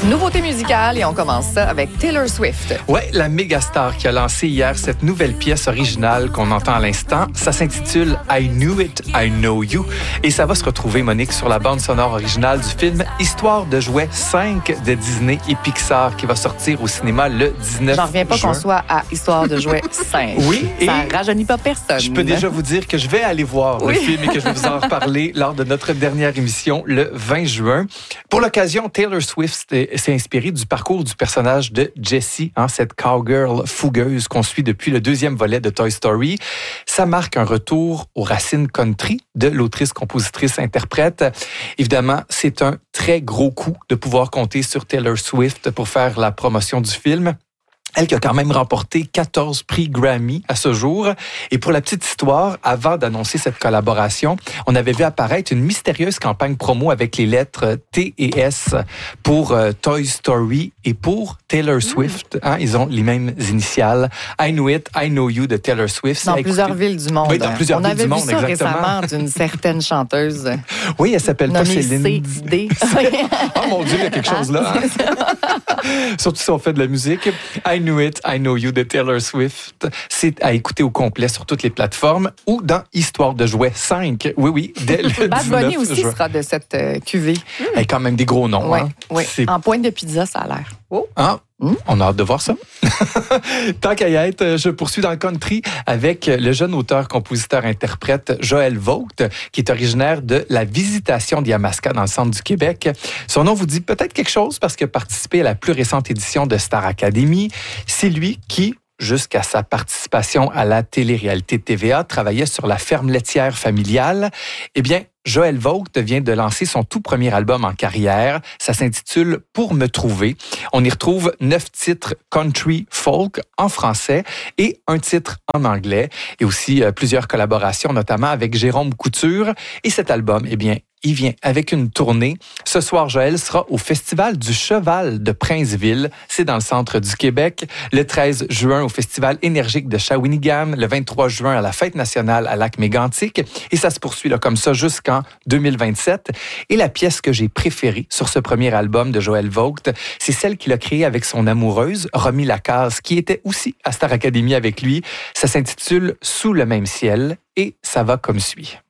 Nouveauté musicale et on commence ça avec Taylor Swift. Ouais, la méga star qui a lancé hier cette nouvelle pièce originale qu'on entend à l'instant. Ça s'intitule I Knew It, I Know You. Et ça va se retrouver, Monique, sur la bande sonore originale du film Histoire de jouets 5 de Disney et Pixar qui va sortir au cinéma le 19 juin. J'en reviens pas qu'on soit à Histoire de jouets 5. Oui, et ça rajeunit pas personne. Je peux déjà vous dire que je vais aller voir le film et que je vais vous en reparler lors de notre dernière émission le 20 juin. Pour l'occasion, Taylor Swift s'est inspirée du parcours du personnage de Jessie, cette cowgirl fougueuse qu'on suit depuis le deuxième volet de Toy Story. Ça marque un retour aux racines country de l'autrice, compositrice, interprète. Évidemment, c'est un très gros coup de pouvoir compter sur Taylor Swift pour faire la promotion du film. Elle qui a quand même remporté 14 prix Grammy à ce jour. Et pour la petite histoire, avant d'annoncer cette collaboration, on avait vu apparaître une mystérieuse campagne promo avec les lettres T et S pour Toy Story et pour Taylor Swift. Ils ont les mêmes initiales. I Knew It, I Know You de Taylor Swift. Dans plusieurs villes du monde. Oui, dans plusieurs villes du monde, exactement. On avait vu ça exactement. récemment d'une certaine chanteuse. Oui, elle s'appelle pas Céline. D. Oh mon Dieu, il y a quelque chose là. Surtout si on fait de la musique. I Knew It, I Know You de Taylor Swift. C'est à écouter au complet sur toutes les plateformes ou dans Histoire de jouets 5. Oui, dès le 19 Bad Bunny aussi juin. sera de cette cuvée. Elle a quand même des gros noms. Oui. En pointe de pizza, ça a l'air. Oh. On a hâte de voir ça. Tant qu'à y être, je poursuis dans le country avec le jeune auteur-compositeur-interprète Joël Vogt, qui est originaire de la Visitation de Yamaska dans le centre du Québec. Son nom vous dit peut-être quelque chose parce qu'il a participé à la plus récente édition de Star Academy. C'est lui qui, jusqu'à sa participation à la télé-réalité de TVA, travaillait sur la ferme laitière familiale. Eh bien, Joël Vogt vient de lancer son tout premier album en carrière. Ça s'intitule Pour me trouver. On y retrouve 9 titres country folk en français et un titre en anglais. Et aussi plusieurs collaborations, notamment avec Jérôme Couture. Et cet album, eh bien, il vient avec une tournée. Ce soir, Joël sera au Festival du Cheval de Princeville. C'est dans le centre du Québec. Le 13 juin, au Festival énergique de Shawinigan. Le 23 juin, à la Fête nationale à Lac-Mégantic. Et ça se poursuit là, comme ça jusqu'en 2027. Et la pièce que j'ai préférée sur ce premier album de Joël Vogt, c'est celle qu'il a créée avec son amoureuse, Romy Lacasse, qui était aussi à Star Academy avec lui. Ça s'intitule Sous le même ciel et ça va comme suit.